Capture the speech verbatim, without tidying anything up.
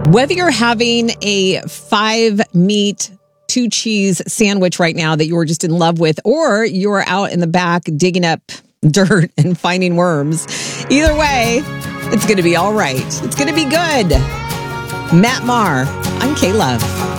Whether you're having a five meat, two cheese sandwich right now that you're just in love with, or you're out in the back digging up dirt and finding worms, either way, it's going to be all right. It's going to be good. Matt Maher, I'm K-Love.